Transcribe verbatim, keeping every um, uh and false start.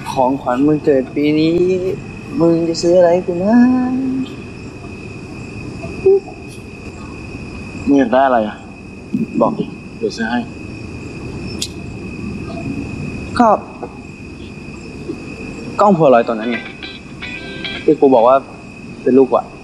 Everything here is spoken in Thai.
ของขวัญมึงเกิดปีนี้มึงจะซื้ออะไรกูนะมึงอยากได้อะไรอ่ะบอกดิเดี๋ยวซื้อให้ก็กล้องโพลารอยด์ตัวนั้นไงที่กูบอกว่าเป็นลูกว่ะ